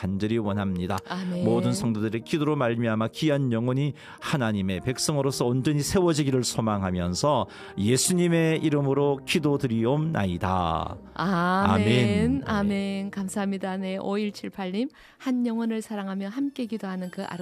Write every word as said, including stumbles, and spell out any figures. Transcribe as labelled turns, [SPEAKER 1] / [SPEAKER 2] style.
[SPEAKER 1] 간절히 원합니다.
[SPEAKER 2] 아멘.
[SPEAKER 1] 모든 성도들의 기도로 말미암아 귀한 영혼이 하나님의 백성으로서 온전히 세워지기를 소망하면서 예수님의 이름으로 기도드리옵나이다.
[SPEAKER 2] 아멘.
[SPEAKER 1] 아멘.
[SPEAKER 2] 아멘. 감사합니다. 네, 오일칠팔 님 한 영혼을 사랑하며 함께 기도하는 그 아름다운